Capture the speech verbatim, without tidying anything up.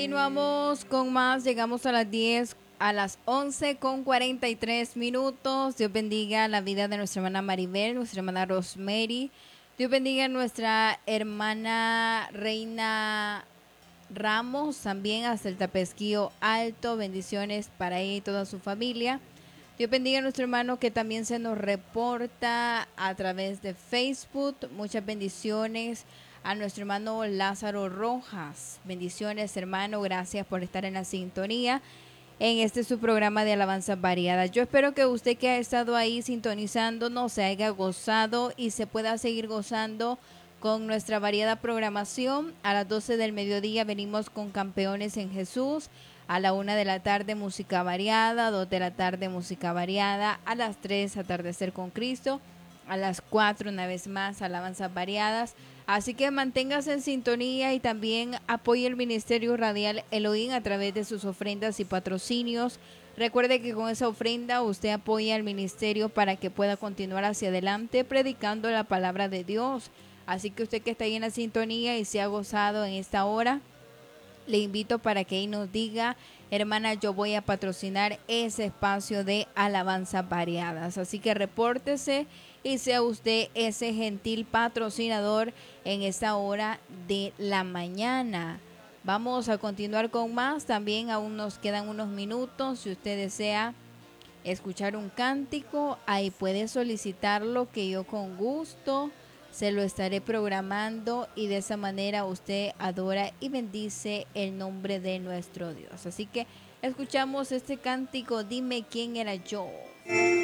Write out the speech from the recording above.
Continuamos con más, llegamos a las diez, a las once con cuarenta y tres minutos. Dios bendiga la vida de nuestra hermana Maribel, nuestra hermana Rosemary. Dios bendiga a nuestra hermana Reina Ramos, también hasta el Tapesquío Alto. Bendiciones para ella y toda su familia. Dios bendiga a nuestro hermano que también se nos reporta a través de Facebook. Muchas bendiciones a nuestro hermano Lázaro Rojas. Bendiciones, hermano. Gracias por estar en la sintonía en este su programa de alabanzas variadas. Yo espero que usted que ha estado ahí sintonizándonos se haya gozado y se pueda seguir gozando con nuestra variada programación. A las doce del mediodía venimos con Campeones en Jesús. A la una de la tarde, música variada. Dos de la tarde, música variada. A las tres, Atardecer con Cristo. A las cuatro, una vez más, alabanzas variadas. Así que manténgase en sintonía y también apoye el Ministerio Radial Elohim a través de sus ofrendas y patrocinios. Recuerde que con esa ofrenda usted apoya al ministerio para que pueda continuar hacia adelante predicando la palabra de Dios. Así que usted que está ahí en la sintonía y se ha gozado en esta hora, le invito para que ahí nos diga: hermana, yo voy a patrocinar ese espacio de alabanzas variadas. Así que repórtese y sea usted ese gentil patrocinador en esta hora de la mañana. Vamos a continuar con más. También aún nos quedan unos minutos. Si usted desea escuchar un cántico, ahí puede solicitarlo, que yo con gusto se lo estaré programando y de esa manera usted adora y bendice el nombre de nuestro Dios. Así que escuchamos este cántico, Dime quién era yo.